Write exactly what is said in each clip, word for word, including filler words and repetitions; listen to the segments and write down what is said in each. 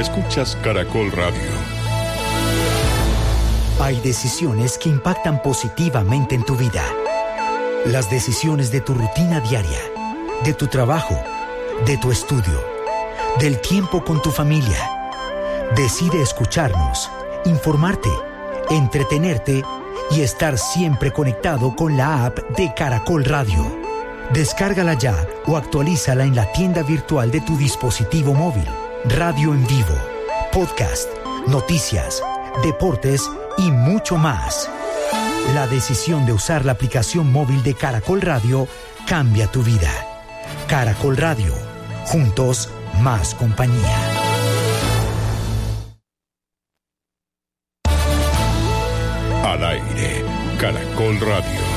Escuchas Caracol Radio. Hay decisiones que impactan positivamente en tu vida. Las decisiones de tu rutina diaria, de tu trabajo, de tu estudio, del tiempo con tu familia. Decide escucharnos, informarte, entretenerte y estar siempre conectado con la app de Caracol Radio. Descárgala ya o actualízala en la tienda virtual de tu dispositivo móvil. Radio en vivo, podcast, noticias, deportes y mucho más. La decisión de usar la aplicación móvil de Caracol Radio cambia tu vida. Caracol Radio, juntos más compañía. Al aire, Caracol Radio.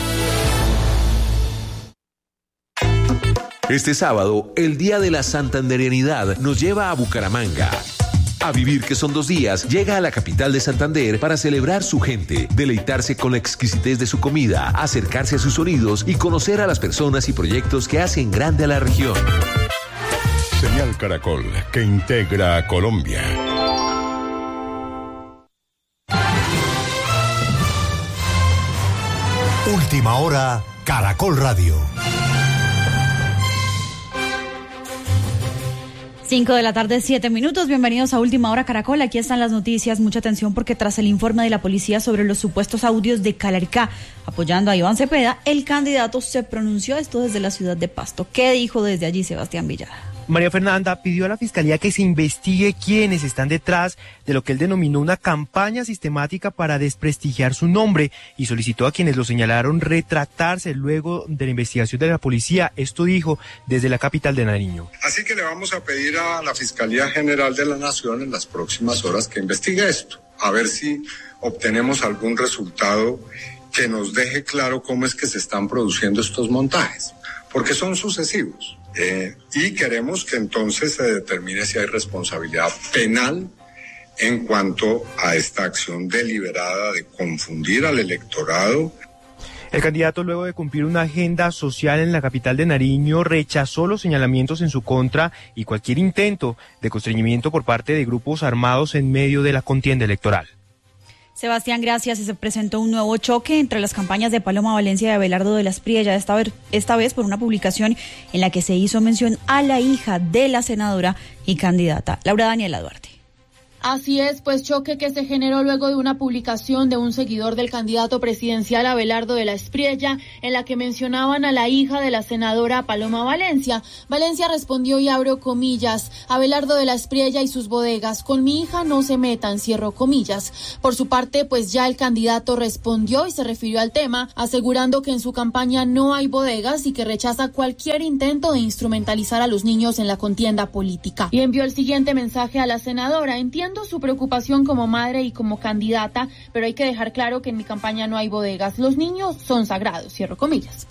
Este sábado, el Día de la Santanderianidad nos lleva a Bucaramanga. A vivir que son dos días, llega a la capital de Santander para celebrar su gente, deleitarse con la exquisitez de su comida, acercarse a sus sonidos y conocer a las personas y proyectos que hacen grande a la región. Señal Caracol, que integra a Colombia. Última hora, Caracol Radio. Cinco de la tarde, siete minutos. Bienvenidos a Última Hora Caracol. Aquí están las noticias. Mucha atención porque tras el informe de la policía sobre los supuestos audios de Calaricá apoyando a Iván Cepeda, el candidato se pronunció, esto desde la ciudad de Pasto. ¿Qué dijo desde allí Sebastián Villar? María Fernanda pidió a la Fiscalía que se investigue quiénes están detrás de lo que él denominó una campaña sistemática para desprestigiar su nombre y solicitó a quienes lo señalaron retratarse luego de la investigación de la policía. Esto dijo desde la capital de Nariño. Así que le vamos a pedir a la Fiscalía General de la Nación en las próximas horas que investigue esto, a ver si obtenemos algún resultado que nos deje claro cómo es que se están produciendo estos montajes, porque son sucesivos. Eh, y queremos que entonces se determine si hay responsabilidad penal en cuanto a esta acción deliberada de confundir al electorado. El candidato, luego de cumplir una agenda social en la capital de Nariño, rechazó los señalamientos en su contra y cualquier intento de constreñimiento por parte de grupos armados en medio de la contienda electoral. Sebastián, gracias. Se presentó un nuevo choque entre las campañas de Paloma Valencia y Abelardo de la Espriella, esta vez, esta vez por una publicación en la que se hizo mención a la hija de la senadora y candidata, Laura Daniela Duarte. Así es, pues choque que se generó luego de una publicación de un seguidor del candidato presidencial Abelardo de la Espriella, en la que mencionaban a la hija de la senadora Paloma Valencia. Valencia respondió, y abro comillas, Abelardo de la Espriella y sus bodegas, con mi hija no se metan, cierro comillas. Por su parte, pues ya el candidato respondió y se refirió al tema, asegurando que en su campaña no hay bodegas y que rechaza cualquier intento de instrumentalizar a los niños en la contienda política. Y envió el siguiente mensaje a la senadora: entiendo su preocupación como madre y como candidata, pero hay que dejar claro que en mi campaña no hay bodegas. Los niños son sagrados, cierro comillas.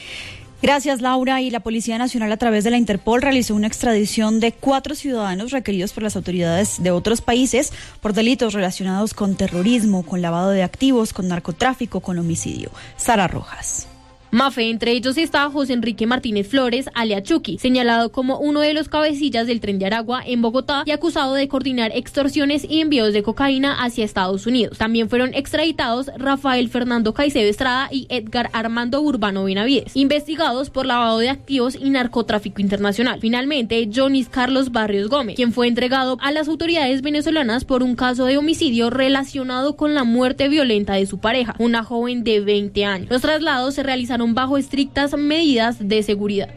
Gracias, Laura. Y la Policía Nacional, a través de la Interpol, realizó una extradición de cuatro ciudadanos requeridos por las autoridades de otros países por delitos relacionados con terrorismo, con lavado de activos, con narcotráfico, con homicidio. Sara Rojas. Mafe, entre ellos está José Enrique Martínez Flores, alias Chucky, señalado como uno de los cabecillas del Tren de Aragua en Bogotá y acusado de coordinar extorsiones y envíos de cocaína hacia Estados Unidos. También fueron extraditados Rafael Fernando Caicedo Estrada y Edgar Armando Urbano Benavides, investigados por lavado de activos y narcotráfico internacional. Finalmente, Jonis Carlos Barrios Gómez, quien fue entregado a las autoridades venezolanas por un caso de homicidio relacionado con la muerte violenta de su pareja, una joven de veinte años. Los traslados se realizaron bajo estrictas medidas de seguridad.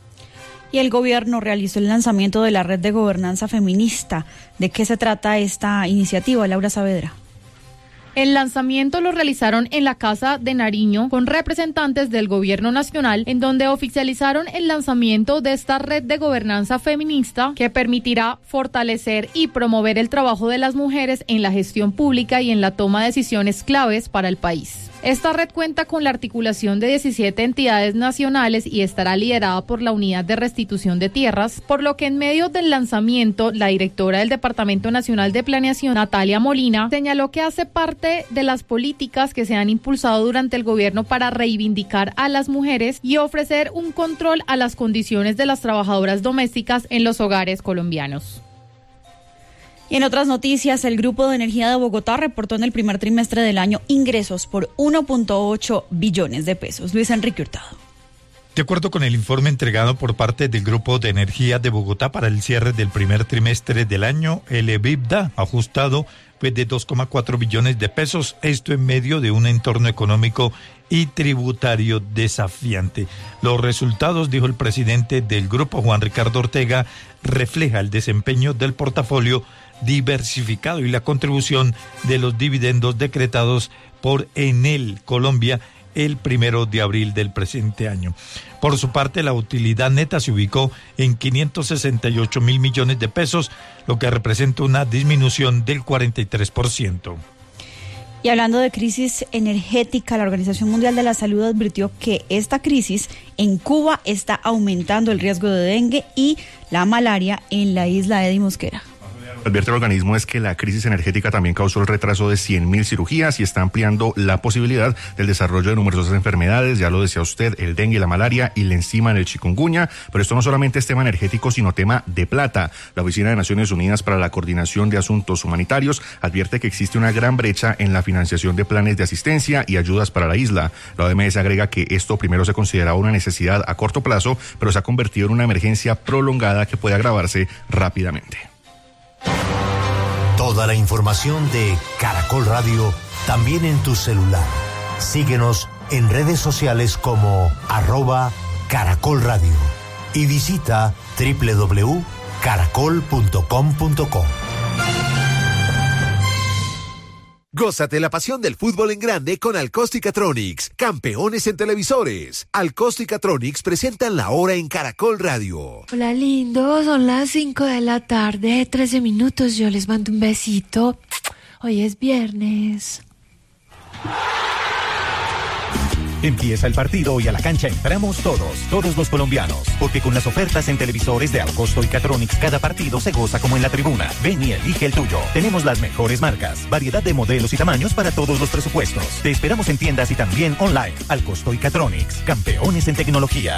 Y el gobierno realizó el lanzamiento de la red de gobernanza feminista. ¿De qué se trata esta iniciativa, Laura Saavedra? El lanzamiento lo realizaron en la Casa de Nariño con representantes del Gobierno Nacional, en donde oficializaron el lanzamiento de esta red de gobernanza feminista que permitirá fortalecer y promover el trabajo de las mujeres en la gestión pública y en la toma de decisiones claves para el país. Esta red cuenta con la articulación de diecisiete entidades nacionales y estará liderada por la Unidad de Restitución de Tierras, por lo que en medio del lanzamiento, la directora del Departamento Nacional de Planeación, Natalia Molina, señaló que hace parte de las políticas que se han impulsado durante el gobierno para reivindicar a las mujeres y ofrecer un control a las condiciones de las trabajadoras domésticas en los hogares colombianos. Y en otras noticias, el Grupo de Energía de Bogotá reportó en el primer trimestre del año ingresos por uno punto ocho billones de pesos. Luis Enrique Hurtado. De acuerdo con el informe entregado por parte del Grupo de Energía de Bogotá para el cierre del primer trimestre del año, el EBITDA ajustado fue de dos coma cuatro billones de pesos, esto en medio de un entorno económico y tributario desafiante. Los resultados, dijo el presidente del grupo, Juan Ricardo Ortega, refleja el desempeño del portafolio diversificado y la contribución de los dividendos decretados por Enel Colombia el primero de abril del presente año. Por su parte, la utilidad neta se ubicó en quinientos sesenta y ocho mil millones de pesos, lo que representa una disminución del cuarenta y tres por ciento. Y hablando de crisis energética, la Organización Mundial de la Salud advirtió que esta crisis en Cuba está aumentando el riesgo de dengue y la malaria en la isla de Mosquera. Advierte el organismo es que la crisis energética también causó el retraso de cien mil cirugías y está ampliando la posibilidad del desarrollo de numerosas enfermedades, ya lo decía usted, el dengue, la malaria y la enzima en el chikungunya, pero esto no solamente es tema energético, sino tema de plata. La Oficina de Naciones Unidas para la Coordinación de Asuntos Humanitarios advierte que existe una gran brecha en la financiación de planes de asistencia y ayudas para la isla. La O M S agrega que esto primero se consideraba una necesidad a corto plazo, pero se ha convertido en una emergencia prolongada que puede agravarse rápidamente. Toda la información de Caracol Radio también en tu celular. Síguenos en redes sociales como arroba Caracol Radio y visita doble u doble u doble u punto caracol punto com punto co. Gózate la pasión del fútbol en grande con Alcosticatronics, campeones en televisores. Alcosticatronics presentan la hora en Caracol Radio. Hola lindo, son las cinco de la tarde, trece minutos, yo les mando un besito. Hoy es viernes. Empieza el partido y a la cancha entramos todos, todos los colombianos, porque con las ofertas en televisores de Alcosto y Catronics cada partido se goza como en la tribuna. Ven y elige el tuyo. Tenemos las mejores marcas, variedad de modelos y tamaños para todos los presupuestos. Te esperamos en tiendas y también online. Alcosto y Catronics, campeones en tecnología.